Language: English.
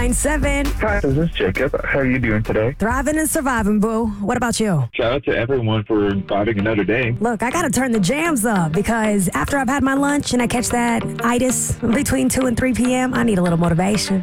9-7. Hi, this is Jacob. How are you doing today? Thriving and surviving, boo. What about you? Shout out to everyone for surviving another day. Look, I gotta turn the jams up because after I've had my lunch and I catch that itis between 2 and 3 p.m., I need a little motivation.